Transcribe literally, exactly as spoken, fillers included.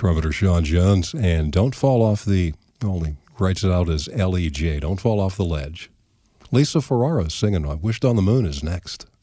trumpeter Sean Jones. And don't fall off the, well, he writes it out as L E J. Don't fall off the ledge. Lisa Ferraro singing I Wished on the Moon is next.